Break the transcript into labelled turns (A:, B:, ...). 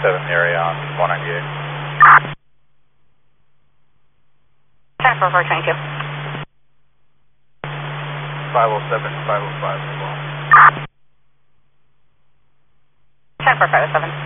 A: 507 area on 198.
B: 10-4-4-22.
A: 507, 505 as well.
B: 10-4-507.